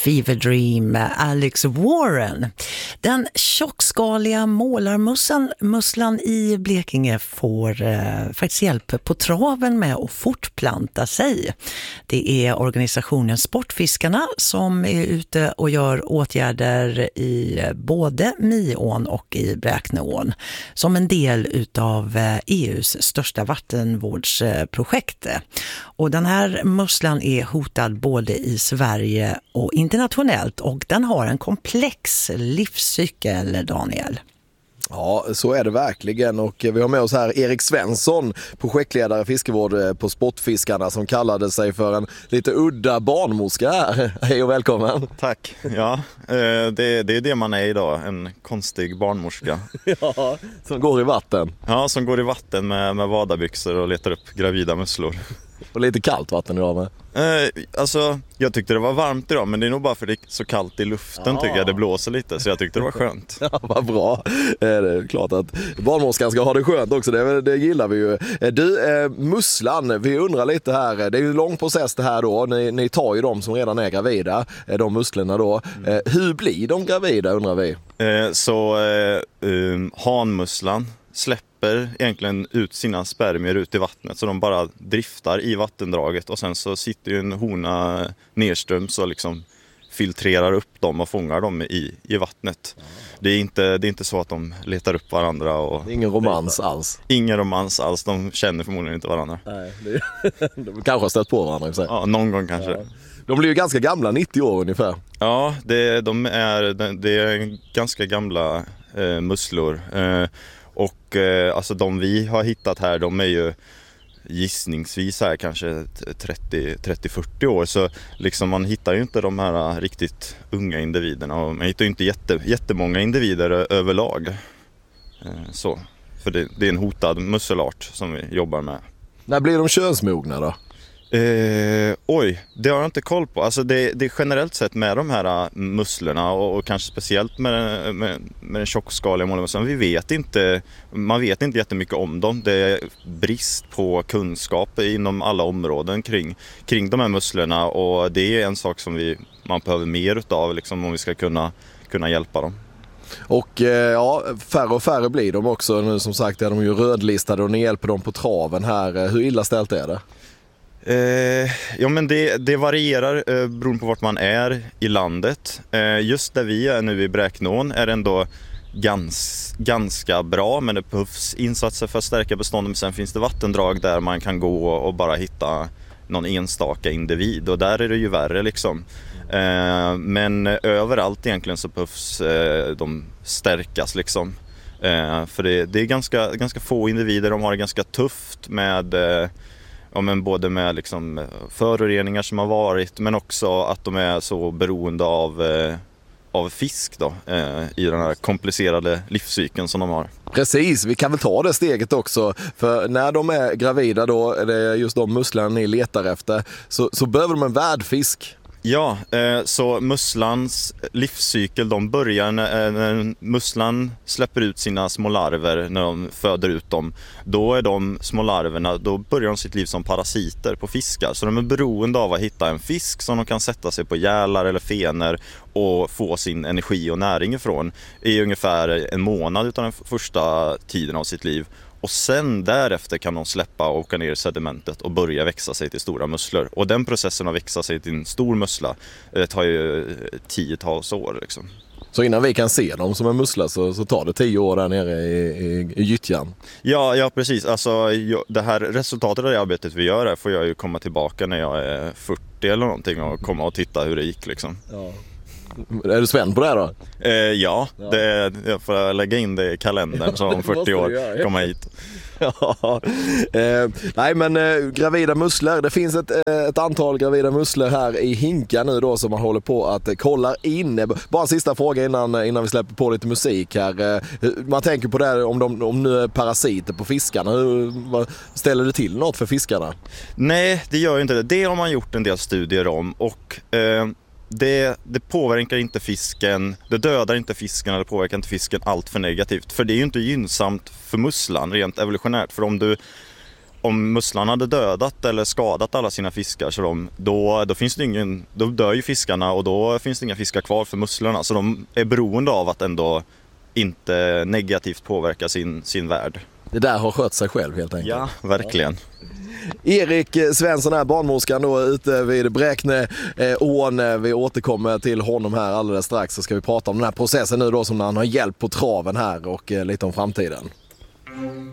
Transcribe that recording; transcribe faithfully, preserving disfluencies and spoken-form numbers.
Fever Dream med Alex Warren. Den tjockskaliga målarmusslan musslan i Blekinge får eh, faktiskt hjälp på traven med att fortplanta sig. Det är organisationen Sportfiskarna som är ute och gör åtgärder i både Miån och i Bräkneån som en del utav E U:s största vattenvårdsprojekt. Och den här musslan är hotad både i Sverige och internationellt och den har en komplex livscykel, Daniel. Ja, så är det verkligen, och vi har med oss här Erik Svensson, projektledare fiskevård på Sportfiskarna, som kallade sig för en lite udda barnmorska här. Hej och välkommen. Tack. Ja, det, det är det man är idag, en konstig barnmorska. Ja, som går i vatten. Ja, som går i vatten med, med vadarbyxor och letar upp gravida musslor. Och lite kallt vatten idag med. Eh, alltså, jag tyckte det var varmt idag, men det är nog bara för det är så kallt i luften, ja. Tycker jag. Det blåser lite, så jag tyckte det var skönt. Ja, vad bra. Det är klart att barnmorskan ska ha det skönt också, det, det gillar vi ju. Du, eh, musslan, vi undrar lite här, det är ju en lång process det här då. Ni, ni tar ju de som redan är gravida, de musslorna då. Eh, hur blir de gravida, undrar vi? Eh, så eh, um, hanmusslan släpper egentligen ut sina spermier ut i vattnet, så de bara driftar i vattendraget, och sen så sitter ju en hona nedströms och liksom filtrerar upp dem och fångar dem i, i vattnet. Det är, inte, det är inte så att de letar upp varandra. Och ingen romans alls? Ingen romans alls, de känner förmodligen inte varandra. Nej, det är, de kanske har stött på varandra. Ja, någon gång kanske. Ja. De blir ju ganska gamla, nittio år ungefär. Ja, det, de är, det är ganska gamla eh, musslor. Eh, Och eh, alltså de vi har hittat här, de är ju gissningsvis här kanske trettio till fyrtio år. Så liksom man hittar ju inte de här riktigt unga individerna. Och man hittar ju inte jätte, jättemånga individer överlag. Eh, så. För det, det är en hotad musselart som vi jobbar med. När blir de könsmogna då? Eh, oj, det har jag inte koll på. Alltså det, det är generellt sett med de här musslorna och, och kanske speciellt med, med, med den tjockskaliga målarmusseln. Vi vet inte, man vet inte jättemycket om dem. Det är brist på kunskap inom alla områden kring, kring de här musslorna, och det är en sak som vi, man behöver mer utav liksom, om vi ska kunna, kunna hjälpa dem. Och ja, färre och färre blir de också. Nu som sagt är de ju rödlistade och ni hjälper dem på traven här. Hur illa ställt är det? Eh, ja, men det, det varierar eh, beroende på vart man är i landet. Eh, just där vi är nu i Bräkneån är det ändå gans, ganska bra, men det behövs insatser för att stärka bestånden. Men sen finns det vattendrag där man kan gå och bara hitta någon enstaka individ, och där är det ju värre liksom. Eh, men överallt egentligen så behövs eh, de stärkas liksom. Eh, för det, det är ganska, ganska få individer, de har det ganska tufft med... Eh, Ja, men både med liksom föroreningar som har varit, men också att de är så beroende av, eh, av fisk då, eh, i den här komplicerade livscykeln som de har. Precis, vi kan väl ta det steget också, för när de är gravida då, det är just de musslorna ni letar efter, så, så behöver de en värdfisk. Ja, eh, så musslans livscykel, de börjar när, när musslan släpper ut sina små larver, när de föder ut dem. Då är de små larverna, då börjar de sitt liv som parasiter på fiskar. Så de är beroende av att hitta en fisk som de kan sätta sig på gälar eller fener och få sin energi och näring ifrån i ungefär en månad utan den första tiden av sitt liv. Och sen därefter kan de släppa och åka ner i sedimentet och börja växa sig till stora musslor. Och den processen att växa sig till en stor mussla det tar ju tiotals år liksom. Så innan vi kan se dem som en mussla så, så tar det tio år där nere i, i, i gyttjan? Ja, ja, precis. Alltså, det här resultatet av det arbetet vi gör här får jag ju komma tillbaka när jag är fyrtio eller någonting och komma och titta hur det gick liksom. Ja. Är du spänd på det då? Eh, ja, ja. Det, jag får lägga in det i kalendern så om fyrtio år komma hit. Ja. Eh, nej men eh, gravida musslor, det finns ett, eh, ett antal gravida musslor här i hinkar nu då som man håller på att eh, kolla in. Bara en sista fråga innan, innan vi släpper på lite musik här. Eh, man tänker på det här, om de om nu är parasiter på fiskarna, hur, vad, ställer det till något för fiskarna? Nej, det gör ju inte det. Det har man gjort en del studier om, och eh, Det, det påverkar inte fisken, det dödar inte fisken eller påverkar inte fisken allt för negativt. För det är ju inte gynnsamt för musslan rent evolutionärt. För om du, om musslan hade dödat eller skadat alla sina fiskar så de, då, då, finns det ingen, då dör ju fiskarna och då finns det inga fiskar kvar för musslorna. Så de är beroende av att ändå inte negativt påverka sin, sin värld. Det där har skött sig själv helt enkelt. Ja, verkligen. Erik Svensson är barnmorskan då ute vid Bräkneån. Vi återkommer till honom här alldeles strax, så ska vi prata om den här processen nu då som han har hjälpt på traven här och lite om framtiden.